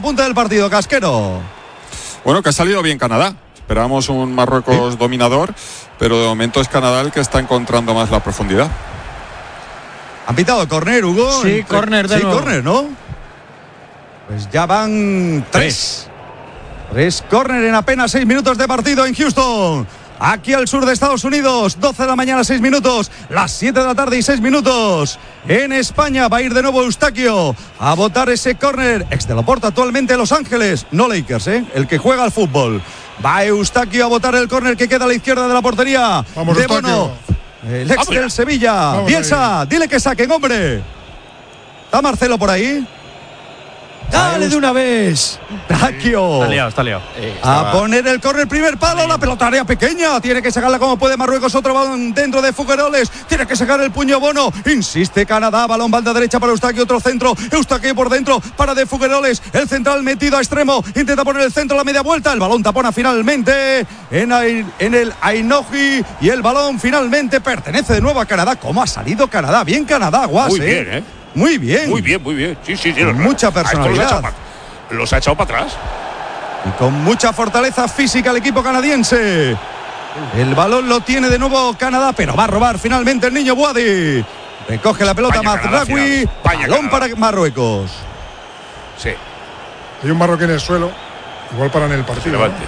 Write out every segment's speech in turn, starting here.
apunte del partido, Casquero. Bueno, que ha salido bien Canadá. Esperamos un Marruecos dominador, pero de momento es Canadá el que está encontrando más la profundidad. ¿Han pitado córner, Hugo? Sí, córner de nuevo. Sí, córner, ¿no? Pues ya van 3 córner en apenas 6 minutos de partido en Houston. Aquí al sur de Estados Unidos, 12 de la mañana, 6 minutos, las 7 de la tarde y 6 minutos. En España va a ir de nuevo Eustaquio a botar ese córner. Ex de Laporta actualmente en Los Ángeles, no Lakers, el que juega al fútbol. Va Eustaquio a botar el córner que queda a la izquierda de la portería. Vamos, de Bono, el ex del Sevilla. Vamos, Bielsa, ahí. dile que saquen, hombre. ¿Está Marcelo por ahí? ¡Dale de una vez! Eustaquio. Está liado. A poner el córner, primer palo, la pelota área pequeña. Tiene que sacarla como puede Marruecos. Otro balón dentro de Fugueroles. Tiene que sacar el puño Bono. Insiste Canadá. Balón banda derecha para Eustaquio. Otro centro. Eustaquio por dentro para de Fugueroles. El central metido a extremo. Intenta poner el centro a la media vuelta. El balón tapona finalmente en el Ainoji. Y el balón finalmente pertenece de nuevo a Canadá. ¿Cómo ha salido Canadá? Bien Canadá, Guas. Muy bien, Muy bien. Muy bien. Sí. Con mucha personalidad. Los ha echado para atrás. Y con mucha fortaleza física el equipo canadiense. El balón lo tiene de nuevo Canadá, pero va a robar finalmente el niño Boadi. Recoge la pelota Mazraoui. Balón para Marruecos. Sí. Hay un marroquí en el suelo. Igual paran el partido. Levante.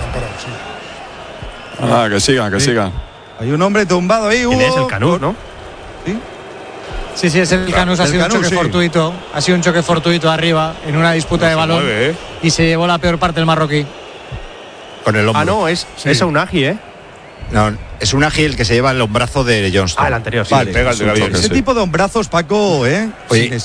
Han parado, sí. Que sigan. Hay un hombre tumbado ahí, Hugo. ¿Quién es el Canut, no? ¿Sí? Sí, es el Canús. Ha sido un choque fortuito. Ha sido un choque fortuito arriba en una disputa de balón. Y se llevó la peor parte el marroquí. Con el hombro. No, es Unagi, No, es un ágil que se lleva el hombrazo de Johnston. El anterior, sí. Vale. Pega el de Gabriel. Ese tipo de hombrazos, Paco, Oye,